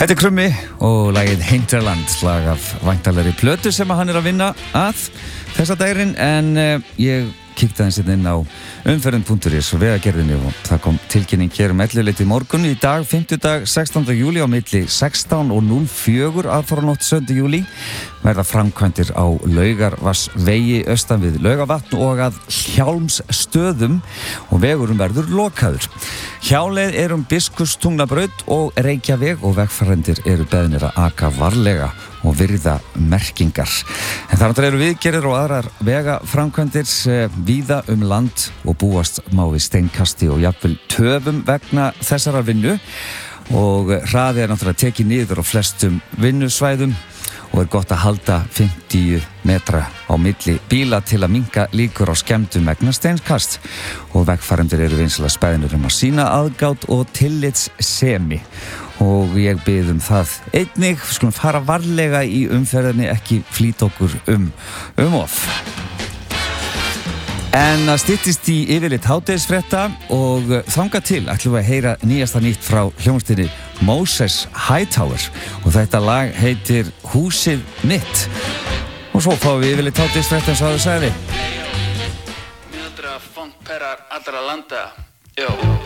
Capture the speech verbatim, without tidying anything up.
Þetta er Krummi og lagið Hinterland, slag af væntanlegri plötu sem hann er að vinna að þessa daginn, en uh, ég kíkti aðeins inn á umferðin punktur is og vegagerðinni og það kom tilkynning hér um ellefuleytið í morgun í dag, fimmtudag sextánda júlí á milli sextán og núll fjögur aðfaranótt sjöunda júlí verða framkvæmdir á Laugarvatnsvegi austan við Laugarvatn og að Hjálmsstöðum og vegurum verður lokaður. Hjáleið er um Biskupstungnabraut og Reykjaveg og vegfarendur eru beðnir að aka varlega og virða merkingar. En þar náttúrulega eru viðgerðir og aðrar vegaframkvæmdir eh, víða um land og búast má við steinkasti og jafnvel töfum vegna þessarar vinnu og hraði er náttúrulega tekið niður á flestum vinnusvæðum og er gott að halda fimmtíu metra á milli bíla til að minnka líkur á skemmdum vegna steinskast og vegfarendur eru vinsilega spæðinir um að sýna aðgát og tillitssemi og ég bið um það einnig, skulum fara varlega í umferðinni, ekki flýta okkur um um of. En það styttist í yfirleitt hádegisfrétta og þangað til ætlum við að heyra nýjasta nýtt frá hljómsveitinni Moses Hightower og þetta lag heitir Húsið mitt og svo fáum við yfirleitt hádegisfrétta eins og það sagði. Mildra funkperar allra landa. Jó.